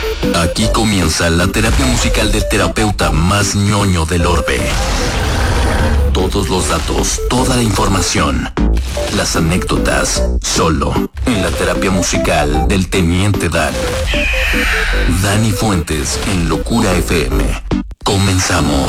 Aquí comienza la terapia musical del terapeuta más ñoño del orbe. Todos los datos, toda la información, las anécdotas, solo en la terapia musical del Teniente Dan. Dani Fuentes en Locura FM. Comenzamos.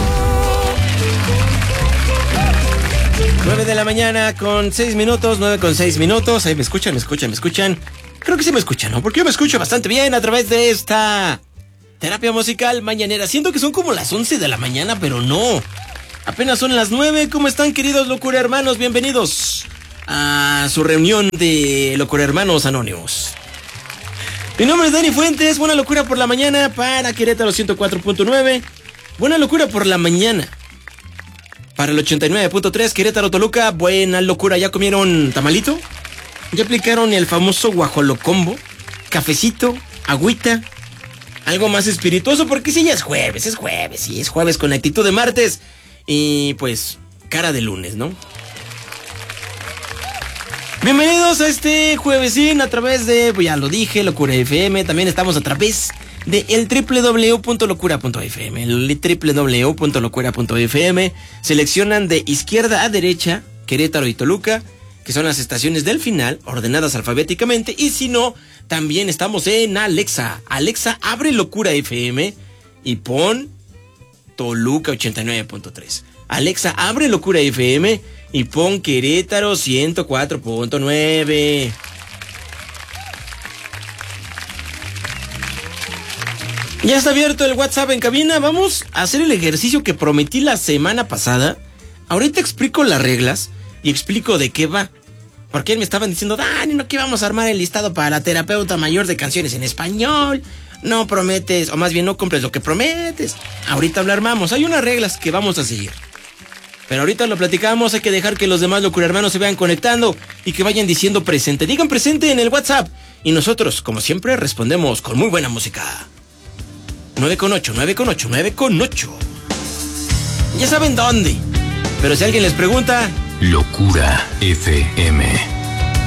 9 de la mañana con 6 minutos, 9 con 6 minutos. Ahí me escuchan. Creo que sí me escuchan, ¿no? Porque yo me escucho bastante bien a través de esta terapia musical mañanera. Siento que son como las 11 de la mañana, pero no. Apenas son las 9. ¿Cómo están, queridos Locura Hermanos? Bienvenidos a su reunión de Locura Hermanos Anónimos. Mi nombre es Dani Fuentes. Buena locura por la mañana para Querétaro 104.9. Buena locura por la mañana para el 89.3 Querétaro Toluca. Buena locura. ¿Ya comieron tamalito? ¿Ya aplicaron el famoso guajolocombo? Cafecito, agüita, algo más espirituoso, porque sí, ya es jueves, sí, es jueves con actitud de martes y pues cara de lunes, ¿no? Bienvenidos a este juevesín a través de, pues ya lo dije, Locura FM. También estamos a través de el www.locura.fm, el www.locura.fm. Seleccionan de izquierda a derecha Querétaro y Toluca, que son las estaciones del final, ordenadas alfabéticamente. Y si no, también estamos en Alexa. Alexa, abre Locura FM y pon Toluca 89.3. Alexa, abre Locura FM y pon Querétaro 104.9. Ya está abierto el WhatsApp en cabina. Vamos a hacer el ejercicio que prometí la semana pasada. Ahorita explico las reglas y explico de qué va. Porque me estaban diciendo, Dani, ¿no que vamos a armar el listado para la terapeuta mayor de canciones en español? No prometes, o más bien no cumples lo que prometes. Ahorita lo armamos. Hay unas reglas que vamos a seguir. Pero ahorita lo platicamos. Hay que dejar que los demás Locura Hermanos se vayan conectando y que vayan diciendo presente. Digan presente en el WhatsApp. Y nosotros, como siempre, respondemos con muy buena música. 9:08. Ya saben dónde. Pero si alguien les pregunta... Locura FM.